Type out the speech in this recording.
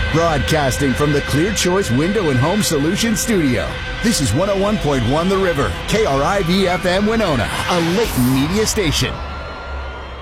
Broadcasting from the Clear Choice Window and Home Solutions studio. This is 101.1 The River, KRIV-FM Winona, a Layton media station.